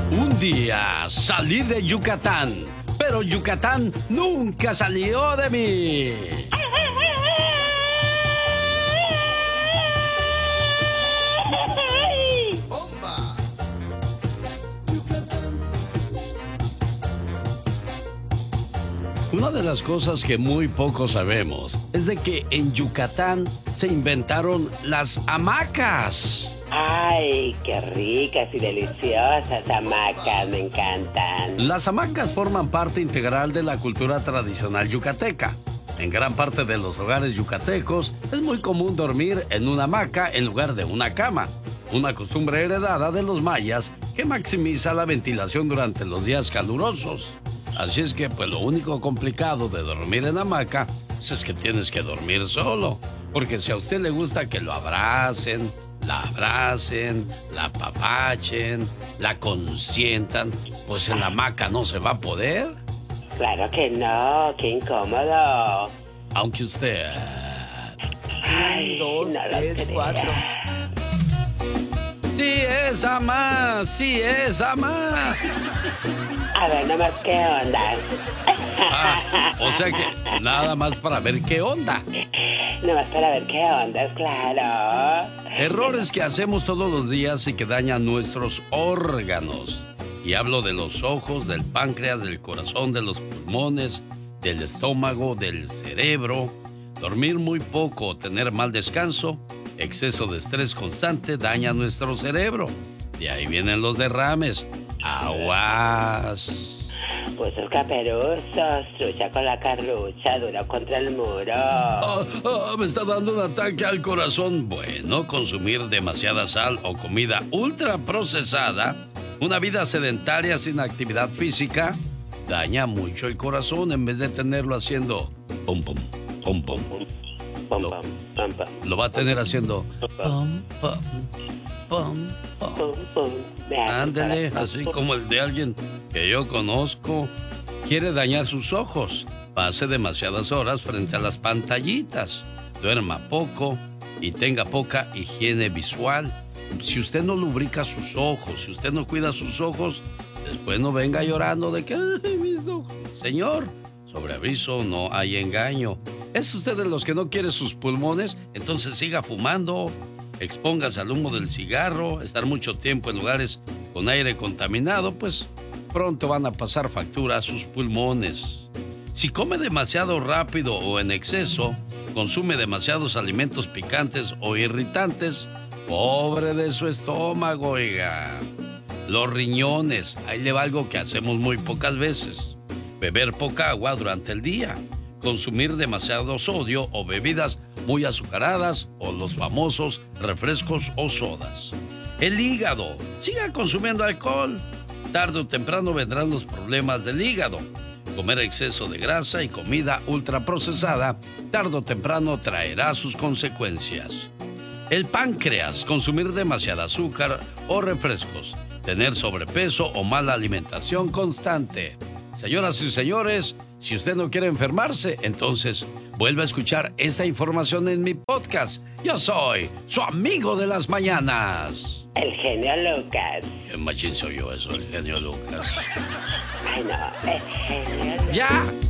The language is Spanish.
Un día salí de Yucatán, pero Yucatán nunca salió de mí. Una de las cosas que muy pocos sabemos es de que en Yucatán se inventaron las hamacas. ¡Ay, qué ricas y deliciosas hamacas! Me encantan. Las hamacas forman parte integral de la cultura tradicional yucateca. En gran parte de los hogares yucatecos es muy común dormir en una hamaca en lugar de una cama. Una costumbre heredada de los mayas que maximiza la ventilación durante los días calurosos. Así es que, pues, lo único complicado de dormir en hamaca pues, es que tienes que dormir solo. Porque si a usted le gusta que lo abracen, la apapachen, la consientan, pues en la hamaca no se va a poder. Claro que no, qué incómodo. Aunque usted... Ay, 2, no 3, 4. ¡Sí es ama! ¡Sí es ama! A ver, nomás qué onda. O sea que nada más para ver qué onda. Nomás para ver qué onda, claro. Errores que hacemos todos los días y que dañan nuestros órganos. Y hablo de los ojos, del páncreas, del corazón, de los pulmones, del estómago, del cerebro. Dormir muy poco, tener mal descanso, exceso de estrés constante daña nuestro cerebro. De ahí vienen los derrames. Aguas. Pues los caperuzos, trucha con la carrucha, duro contra el muro. Me está dando un ataque al corazón. Bueno, consumir demasiada sal o comida ultra procesada, una vida sedentaria sin actividad física, daña mucho el corazón en vez de tenerlo haciendo pum pum, pum pum. Lo va a tener haciendo pum pum, pum pum. Ándale, así como el de alguien que yo conozco. Quiere dañar sus ojos. Pase demasiadas horas frente a las pantallitas. Duerma poco y tenga poca higiene visual. Si usted no lubrica sus ojos, si usted no cuida sus ojos, después no venga llorando de que ¡ay, mis ojos! Señor, sobre aviso no hay engaño. ¿Es usted de los que no quiere sus pulmones? Entonces siga fumando. Expóngase al humo del cigarro, estar mucho tiempo en lugares con aire contaminado, pues pronto van a pasar factura a sus pulmones. Si come demasiado rápido o en exceso, consume demasiados alimentos picantes o irritantes, pobre de su estómago, oiga. Los riñones, ahí le va algo que hacemos muy pocas veces. Beber poca agua durante el día, consumir demasiado sodio o bebidas muy azucaradas o los famosos refrescos o sodas. El hígado, siga consumiendo alcohol. Tarde o temprano vendrán los problemas del hígado. Comer exceso de grasa y comida ultraprocesada, tarde o temprano traerá sus consecuencias. El páncreas, consumir demasiada azúcar o refrescos, tener sobrepeso o mala alimentación constante. Señoras y señores, si usted no quiere enfermarse, entonces vuelva a escuchar esta información en mi podcast. Yo soy su amigo de las mañanas. El genio Lucas. Qué machín soy yo eso, el genio Lucas. Ay, no, el genio Lucas. ¡Ya!